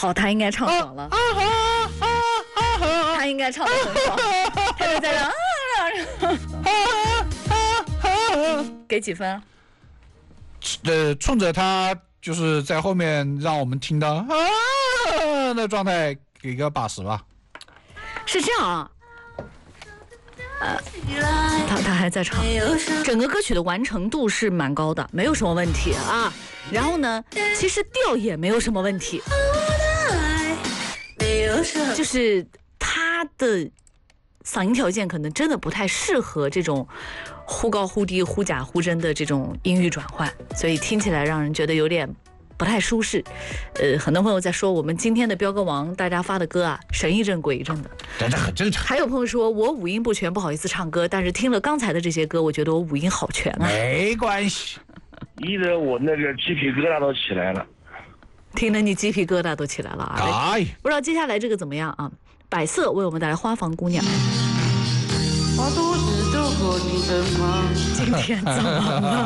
好，他应该唱爽了，他应该唱得很爽，他就在那给几分？ 冲着他就是在后面让我们听到的状态，给个80吧。 是这样啊。他还在唱，整个歌曲的完成度是蛮高的，没有什么问题啊。然后呢，其实调也没有什么问题，就是他的嗓音条件可能真的不太适合这种忽高忽低、忽假忽真的这种音域转换，所以听起来让人觉得有点不太舒适。很多朋友在说我们今天的飙歌王，大家发的歌啊，神一阵鬼一阵的， 但这很正常。 还有朋友说我五音不全，不好意思唱歌，但是听了刚才的这些歌，我觉得我五音好全啊。 没关系， 一的我那个鸡皮疙瘩都起来了， 听了你鸡皮疙瘩都起来了啊！ 哎， 不知道接下来这个怎么样啊？百色为我们带来《花房姑娘》。 花都是走过你身旁。 今天怎么了？